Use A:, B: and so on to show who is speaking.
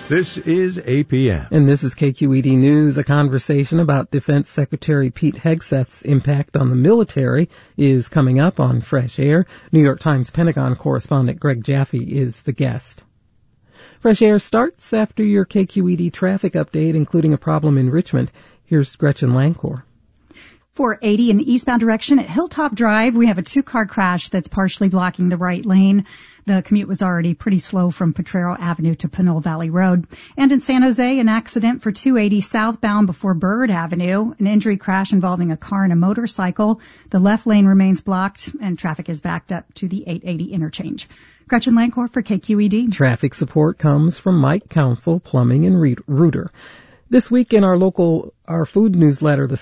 A: This is APM.
B: And this is KQED News. A conversation about Defense Secretary Pete Hegseth's impact on the military is coming up on Fresh Air. New York Times Pentagon correspondent Greg Jaffe is the guest. Fresh Air starts after your KQED traffic update, including a problem in Richmond. Here's Gretchen Lancor.
C: 480 in the eastbound direction at Hilltop Drive, we have a two-car crash that's partially blocking the right lane. The commute was already pretty slow from Potrero Avenue to Pinole Valley Road. And in San Jose, an accident for 280 southbound before Bird Avenue, an injury crash involving a car and a motorcycle. The left lane remains blocked, and traffic is backed up to the 880 interchange. Gretchen Lancor for KQED.
B: Traffic support comes from Mike Council Plumbing in Reuter. This week in our food newsletter, the